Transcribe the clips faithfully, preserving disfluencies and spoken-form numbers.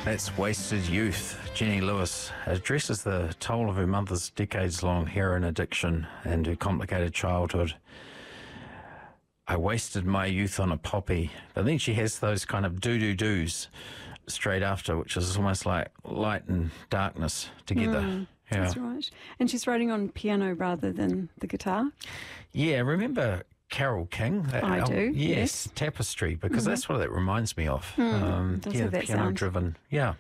That's Wasted Youth. Jenny Lewis addresses the toll of her mother's decades-long heroin addiction and her complicated childhood. I wasted my youth on a poppy. But then she has those kind of do-do-dos straight after, which is almost like light and darkness together. Mm, yeah. That's right. And she's writing on piano rather than the guitar. Yeah, remember Carole King? That I album? do, Yes, yes. Tapestry, because Mm-hmm. that's what it reminds me of. Mm, um, does yeah, have that piano-driven. Yeah.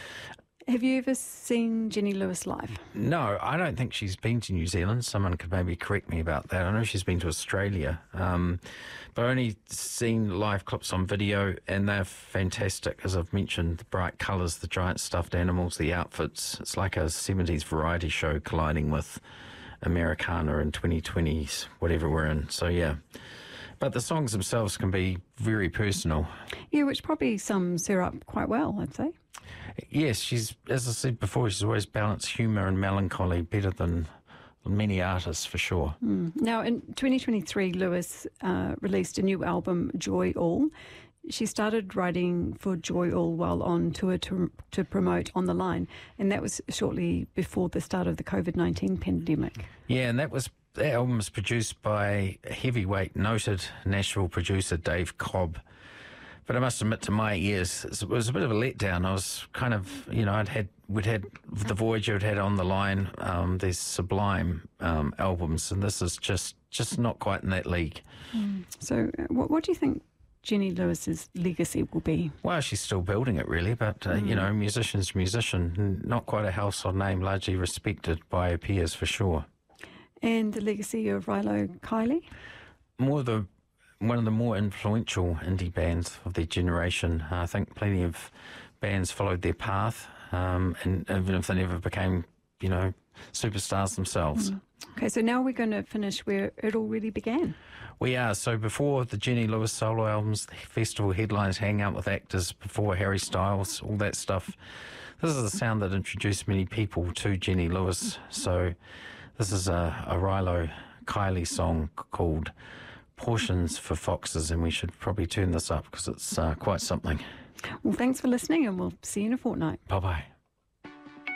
Have you ever seen Jenny Lewis live? No, I don't think she's been to New Zealand. Someone could maybe correct me about that. I know she's been to Australia, um, but I've only seen live clips on video, and they're fantastic. As I've mentioned, the bright colours, the giant stuffed animals, the outfits. It's like a seventies variety show colliding with Americana and twenty twenties, whatever we're in. So, yeah. But the songs themselves can be very personal. Yeah, which probably sums her up quite well, I'd say. Yes, she's, as I said before, she's always balanced humour and melancholy better than many artists, for sure. Mm. Now, in twenty twenty-three, Lewis uh, released a new album, Joy All. She started writing for Joy All while on tour to, to promote On the Line, and that was shortly before the start of the COVID nineteen pandemic. Yeah, and that was that album was produced by heavyweight, noted Nashville producer Dave Cobb. But I must admit, to my ears, it was a bit of a letdown. I was kind of, you know, I'd had, we'd had The Voyager, had had On the Line, um, these sublime um, albums, and this is just, just not quite in that league. Mm. So uh, what, what do you think Jenny Lewis's legacy will be? Well, she's still building it, really, but, uh, mm. you know, musician's musician, not quite a household name, largely respected by her peers, for sure. And the legacy of Rilo Kiley? More the one of the more influential indie bands of their generation. I think plenty of bands followed their path, um, and even if they never became, you know, superstars themselves. Mm. Okay, so now we're going to finish where it all really began. We are. So before the Jenny Lewis solo albums, the festival headlines, hang out with actors, before Harry Styles, all that stuff. This is the sound that introduced many people to Jenny Lewis. So this is a, a Rilo Kiley song called Portions for Foxes, and we should probably turn this up because it's uh, quite something. Well, thanks for listening, and we'll see you in a fortnight. Bye-bye.